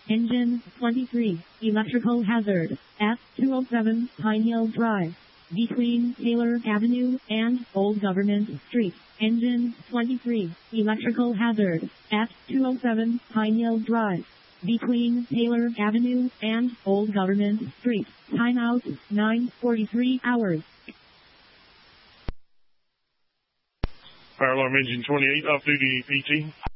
Engine 23, electrical hazard, at 207 Pine Hill Drive, between Taylor Avenue and Old Government Street. Engine 23, electrical hazard, at 207 Pine Hill Drive, between Taylor Avenue and Old Government Street. Timeout, 9:43 hours. Fire alarm engine 28, off-duty PT.